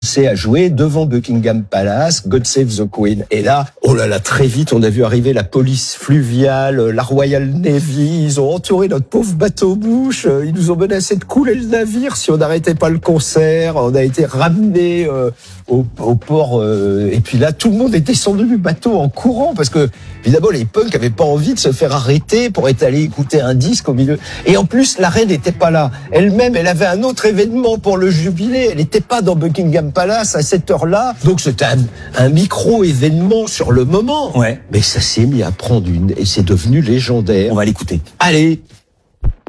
C'est à jouer devant Buckingham Palace, God Save the Queen. Et là, oh là là, très vite, on a vu arriver la police fluviale, la Royal Navy. Ils ont entouré notre pauvre bateau-bouche. Ils nous ont menacé de couler le navire si on n'arrêtait pas le concert. On a été ramenés au port. Et puis là, tout le monde est descendu du bateau en courant parce que, évidemment, les punks avaient pas envie de se faire arrêter pour être allés écouter un disque au milieu. Et en plus, la reine n'était pas là. Elle-même, elle avait un autre événement pour le jubilé. Elle n'était pas dans Buckingham Palace à cette heure-là. Donc c'était un micro-événement sur le moment. Ouais. Mais ça s'est mis à prendre et c'est devenu légendaire. On va l'écouter. Allez.